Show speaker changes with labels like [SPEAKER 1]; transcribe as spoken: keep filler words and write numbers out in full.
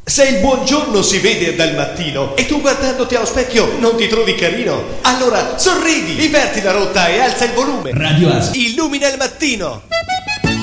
[SPEAKER 1] Se il buongiorno si vede dal mattino e tu guardandoti allo specchio non ti trovi carino, allora sorridi, inverti la rotta e alza il volume.
[SPEAKER 2] Radio As.
[SPEAKER 1] Illumina il mattino.